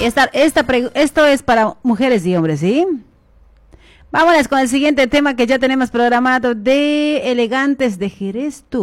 Esto es para mujeres y hombres, ¿sí? Vámonos con el siguiente tema que ya tenemos programado de Elegantes de Jerez.